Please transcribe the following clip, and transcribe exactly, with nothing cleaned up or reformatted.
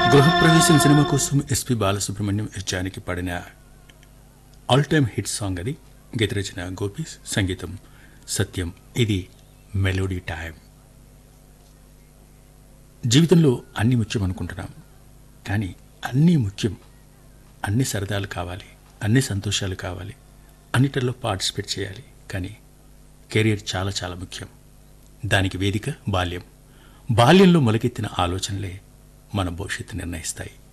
గృహప్రవేశం సినిమా కోసం SP Balasubrahmanyam yes Janaki పాడిన ఆల్ టైమ్ హిట్ సాంగ్ అది. గీత రచన గోపి, సంగీతం సత్యం. ఇది మెలోడీ టైం. జీవితంలో అన్నీ ముఖ్యం అనుకుంటున్నాం, కానీ అన్నీ ముఖ్యం, అన్ని సరదాలు కావాలి, అన్ని సంతోషాలు కావాలి, అన్నిటిలో పార్టిసిపేట్ చేయాలి. కానీ కెరీర్ చాలా చాలా ముఖ్యం. దానికి వేదిక బాల్యం. బాల్యంలో మొలకెత్తిన ఆలోచనలే మన భవిష్యత్తు నిర్ణయిస్తాయి.